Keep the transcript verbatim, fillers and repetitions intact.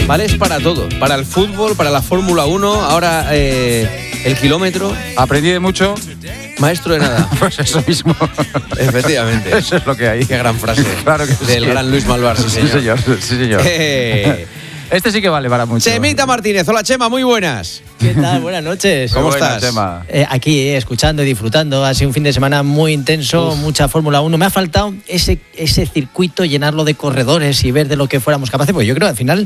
¿vale? Es para todo, para el fútbol, para la Fórmula uno, ahora eh, el kilómetro. Aprendí de mucho. Maestro de nada. Pues eso mismo. Efectivamente. Eso es lo que hay. Qué gran frase. Claro que Del sí. gran Luis Malvar, sí señor. Sí, señor. Sí, señor. Eh. Este sí que vale para mucho. Chemita Martínez. Hola, Chema, muy buenas. ¿Qué tal? Buenas noches. ¿Cómo Buena, estás? Chema. Eh, aquí, eh, escuchando y disfrutando. Ha sido un fin de semana muy intenso, Uf. mucha Fórmula uno. Me ha faltado ese, ese circuito, llenarlo de corredores y ver de lo que fuéramos capaces. Pues yo creo que al final